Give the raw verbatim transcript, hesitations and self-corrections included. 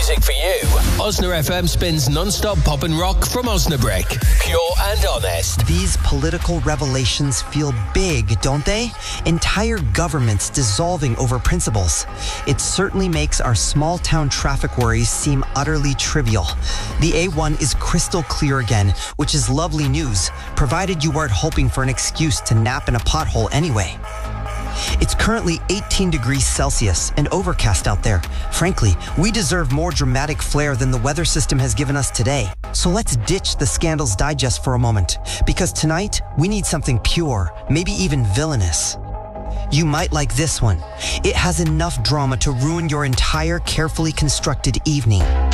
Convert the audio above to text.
music for you. Osna F M spins non-stop pop and rock from Osnabrick. Pure and honest. These political revelations feel big, don't they? Entire governments dissolving over principles. It certainly makes our small town traffic worries seem utterly trivial. The A one is crystal clear again, which is lovely news, provided you weren't hoping for an excuse to nap in a pothole anyway. It's currently eighteen degrees Celsius and overcast out there. Frankly, we deserve more dramatic flair than the weather system has given us today. So let's ditch the Scandals Digest for a moment, because tonight we need something pure, maybe even villainous. You might like this one. It has enough drama to ruin your entire carefully constructed evening.